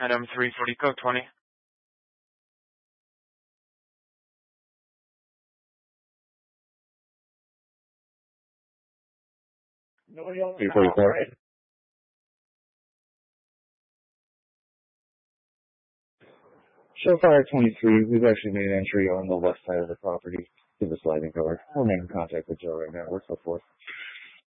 Item 340, code 20. Nobody else? 344. Show fire 23. We've actually made an entry on the west side of the property to the sliding door. We'll make contact with Joe right now. We're so forth.